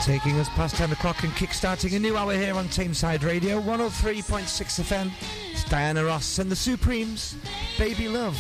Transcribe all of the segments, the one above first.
Taking us past 10 o'clock and kick-starting a new hour here on Tameside Radio, 103.6 FM. It's Diana Ross and the Supremes, Baby Love.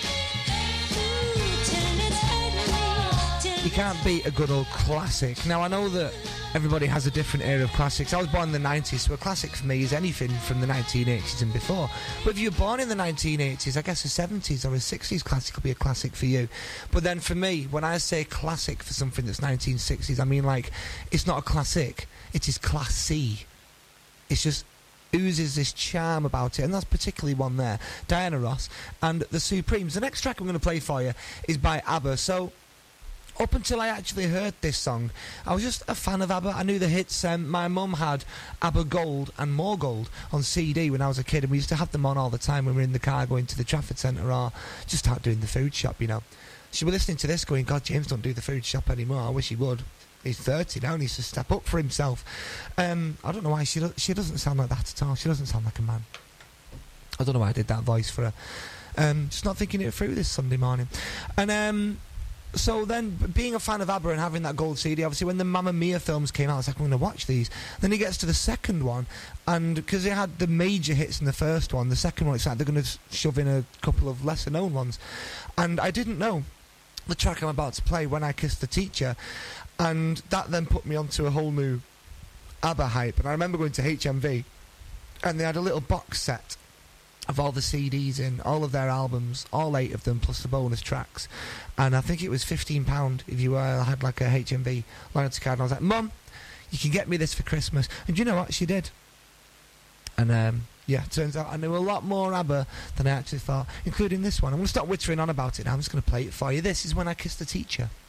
You can't beat a good old classic. Now, I know that everybody has a different era of classics. I was born in the 90s, so a classic for me is anything from the 1980s and before. But if you're born in the 1980s, I guess a 70s or a 60s classic will be a classic for you. But then for me, when I say classic for something that's 1960s, I mean, like, it's not a classic, it is classy. It's just oozes this charm about it, and that's particularly one there. Diana Ross and the Supremes. The next track I'm going to play for you is by ABBA. So up until I actually heard this song, I was just a fan of ABBA. I knew the hits. My mum had ABBA Gold and More Gold on CD when I was a kid, and we used to have them on all the time when we were in the car going to the Trafford Centre or just out doing the food shop, you know. She was listening to this going, God, James don't do the food shop anymore. I wish he would. He's 30 now and he needs to step up for himself. I don't know why she doesn't sound like that at all. She doesn't sound like a man. I don't know why I did that voice for her. Just not thinking it through this Sunday morning. And so then, being a fan of ABBA and having that gold CD, obviously when the Mamma Mia films came out, I was like, I'm going to watch these. Then he gets to the second one, and because they had the major hits in the first one, the second one, it's like they're going to shove in a couple of lesser-known ones. And I didn't know the track I'm about to play, When I Kissed the Teacher, and that then put me onto a whole new ABBA hype. And I remember going to HMV, and they had a little box set of all the CDs in, all of their albums, all 8 of them, plus the bonus tracks. And I think it was £15 if you had like a HMV loyalty card. And I was like, Mum, you can get me this for Christmas. And you know what? She did. And yeah, turns out I knew a lot more ABBA than I actually thought, including this one. I'm going to stop wittering on about it now. I'm just going to play it for you. This is When I Kissed the Teacher.